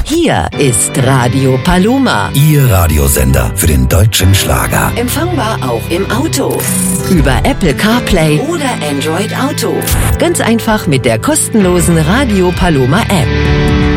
Hier ist Radio Paloma. Ihr Radiosender für den deutschen Schlager. Empfangbar auch im Auto. Über Apple CarPlay oder Android Auto. Ganz einfach mit der kostenlosen Radio Paloma App.